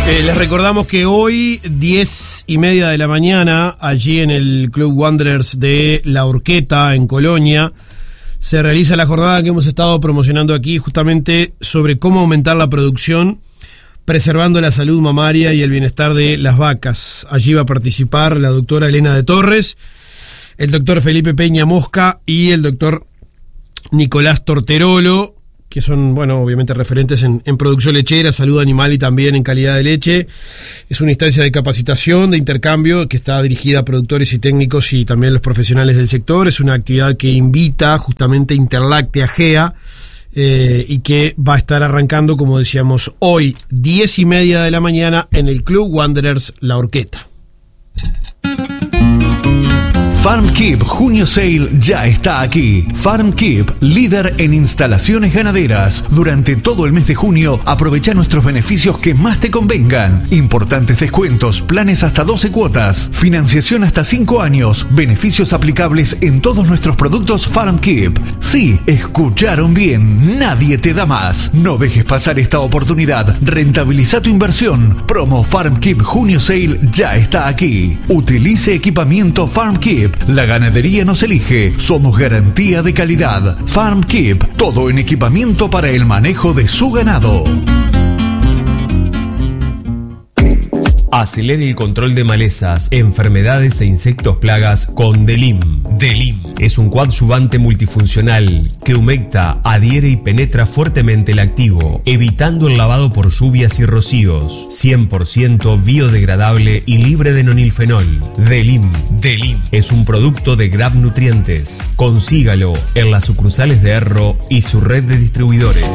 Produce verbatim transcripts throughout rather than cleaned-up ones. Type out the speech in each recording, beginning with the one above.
Eh, les recordamos que hoy, diez y media de la mañana, allí en el Club Wanderers de La Horqueta, en Colonia, se realiza la jornada que hemos estado promocionando aquí, justamente sobre cómo aumentar la producción, preservando la salud mamaria y el bienestar de las vacas. Allí va a participar la doctora Elena de Torres, el doctor Felipe Peña Mosca y el doctor Nicolás Torterolo, que son, bueno, obviamente referentes en, en producción lechera, salud animal y también en calidad de leche. Es una instancia de capacitación, de intercambio, que está dirigida a productores y técnicos y también los profesionales del sector. Es una actividad que invita justamente Interláctea G E A eh, y que va a estar arrancando, como decíamos, hoy, diez y media de la mañana, en el Club Wanderers La Horqueta. FarmKeep Junio Sale ya está aquí. FarmKeep, líder en instalaciones ganaderas. Durante todo el mes de junio, aprovecha nuestros beneficios que más te convengan. Importantes descuentos, planes hasta doce cuotas, financiación hasta cinco años, beneficios aplicables en todos nuestros productos FarmKeep. Sí, escucharon bien, nadie te da más. No dejes pasar esta oportunidad. Rentabiliza tu inversión. Promo FarmKeep Junio Sale ya está aquí. Utilice equipamiento FarmKeep. La ganadería nos elige. Somos garantía de calidad. FarmKeep, todo en equipamiento para el manejo de su ganado. Acelere el control de malezas, enfermedades e insectos plagas con Delim. Delim es un coadyuvante multifuncional que humecta, adhiere y penetra fuertemente el activo, evitando el lavado por lluvias y rocíos. cien por ciento biodegradable y libre de nonilfenol. Delim. Delim es un producto de Grab Nutrientes. Consígalo en las sucursales de Erro y su red de distribuidores.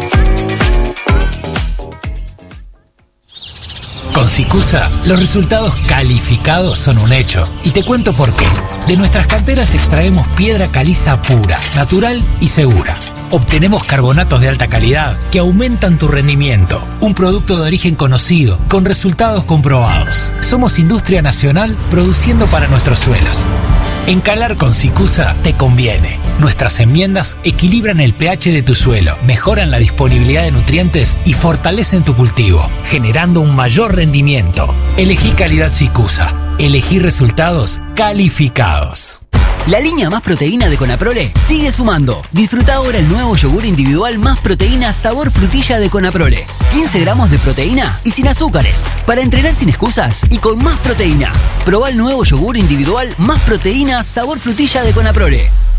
Con Sicusa, los resultados calificados son un hecho. Y te cuento por qué. De nuestras canteras extraemos piedra caliza pura, natural y segura. Obtenemos carbonatos de alta calidad que aumentan tu rendimiento. Un producto de origen conocido, con resultados comprobados. Somos industria nacional produciendo para nuestros suelos. Encalar con Sicusa te conviene. Nuestras enmiendas equilibran el pH de tu suelo, mejoran la disponibilidad de nutrientes y fortalecen tu cultivo, generando un mayor rendimiento. Elegí calidad Sicusa. Elegí resultados calificados. La línea Más Proteína de Conaprole sigue sumando. Disfruta ahora el nuevo yogur individual Más Proteína sabor frutilla de Conaprole. quince gramos de proteína y sin azúcares. Para entrenar sin excusas y con más proteína. Probá el nuevo yogur individual Más Proteína sabor frutilla de Conaprole.